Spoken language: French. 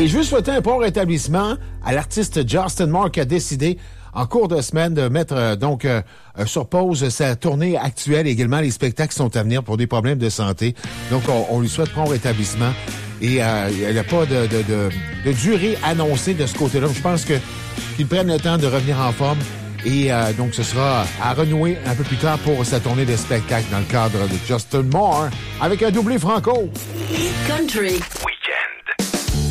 Et je veux souhaiter un bon rétablissement à l'artiste Justin Moore qui a décidé en cours de semaine de mettre sur pause sa tournée actuelle et également les spectacles qui sont à venir pour des problèmes de santé. Donc, on lui souhaite prompt rétablissement. Et il n'y a pas de durée annoncée de ce côté-là. Je pense qu'il prenne le temps de revenir en forme. Et donc, ce sera à renouer un peu plus tard pour sa tournée de spectacle dans le cadre de Justin Moore avec un doublé franco. Country.